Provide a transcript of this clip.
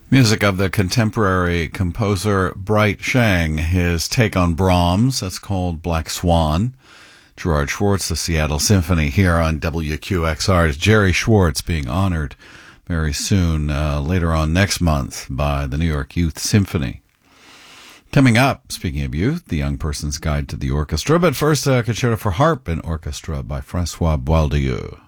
Music of the contemporary composer Bright Sheng, his take on Brahms, that's called Black Swan. Gerard Schwartz, the Seattle Symphony, here on WQXR. It's Jerry Schwartz being honored very soon, later on next month, by the New York Youth Symphony. Coming up, speaking of youth, the Young Person's Guide to the Orchestra, but first a concerto for harp and orchestra by Francois Boieldieu.